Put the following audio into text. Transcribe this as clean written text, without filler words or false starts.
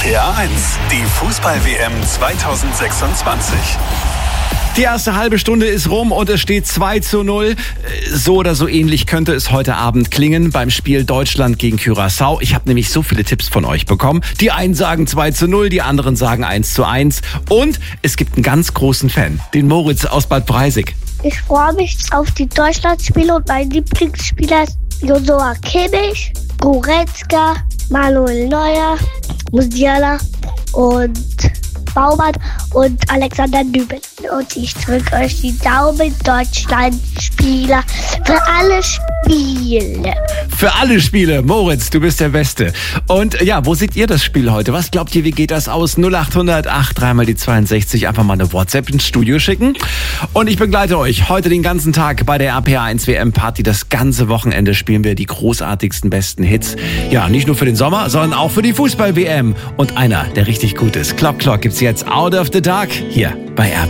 RPA 1, die Fußball-WM 2026. Die erste halbe Stunde ist rum und es steht 2:0. So oder so ähnlich könnte es heute Abend klingen beim Spiel Deutschland gegen Curaçao. Ich habe nämlich so viele Tipps von euch bekommen. Die einen sagen 2:0, die anderen sagen 1:1. Und es gibt einen ganz großen Fan, den Moritz aus Bad Breisig. Ich freue mich auf die Deutschlandspiele und mein Lieblingsspieler ist Joshua Kimmich, Goretzka, Manuel Neuer, Musiala und Baumann und Alexander Nübel. Und ich drücke euch die Daumen, Deutschland-Spieler, für alle Spiele. Für alle Spiele. Moritz, du bist der Beste. Und ja, wo seht ihr das Spiel heute? Was glaubt ihr, wie geht das aus? 0800 83 die 62. Einfach mal eine WhatsApp ins Studio schicken. Und ich begleite euch heute den ganzen Tag bei der RPA 1 WM Party. Das ganze Wochenende spielen wir die großartigsten, besten Hits. Ja, nicht nur für den Sommer, sondern auch für die Fußball-WM. Und einer, der richtig gut ist. Clock Clock gibt's jetzt Out of the Dark hier bei RPA.